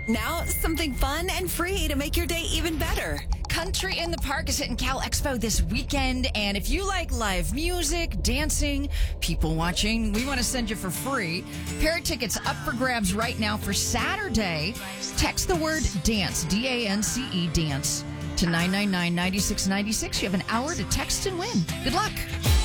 Now, something fun and free to make your day even better. Country in the Park is hitting Cal Expo this weekend, and if you like live music, dancing, people watching, we want to send you for free. Pair of tickets up for grabs right now for Saturday. Text the word DANCE, D-A-N-C-E, DANCE, to 999-9696. You have an hour to text and win. Good luck.